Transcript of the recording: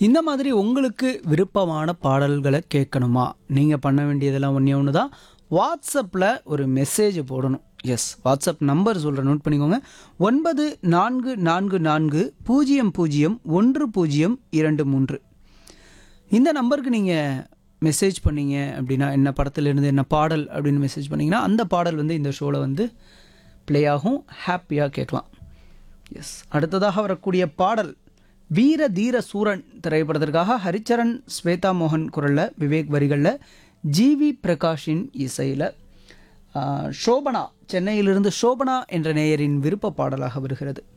இந்த மாதிரி உங்களுக்கு விருப்பமான பாடல்களை கேட்கணுமா? நீங்கள் பண்ண வேண்டியதெல்லாம் ஒன்றே ஒன்று தான். வாட்ஸ்அப்பில் ஒரு மெசேஜ் போடணும். எஸ், வாட்ஸ்அப் நம்பர் சொல்கிறேன், நோட் பண்ணிக்கோங்க. 9444001023. இந்த நம்பருக்கு நீங்கள் மெசேஜ் பண்ணீங்க அப்படின்னா, என்ன படத்துலேருந்து என்ன பாடல் அப்படின்னு மெசேஜ் பண்ணிங்கன்னா, அந்த பாடல் வந்து இந்த ஷோவில் வந்து ப்ளே ஆகும். ஹாப்பியாக கேட்கலாம். எஸ், அடுத்ததாக வரக்கூடிய பாடல் வீர தீர சூரன் திரைப்படத்திற்காக ஹரிச்சரன் ஸ்வேதா மோகன் குரலில், விவேக் வரிகளில், ஜிவி பிரகாஷின் இசையில், சோபனா, சென்னையிலிருந்து சோபனா என்ற நேயரின் விருப்ப பாடலாக வருகிறது.